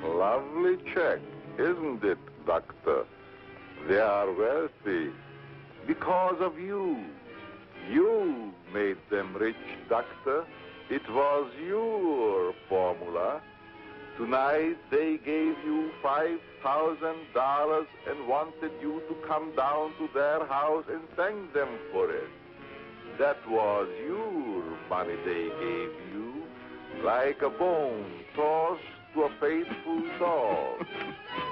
Lovely check, isn't it, Doctor? They are wealthy because of you. You made them rich, Doctor. It was your formula. Tonight they gave you $5,000 and wanted you to come down to their house and thank them for it. That was your money they gave you, like a bone tossed to a faithful dog.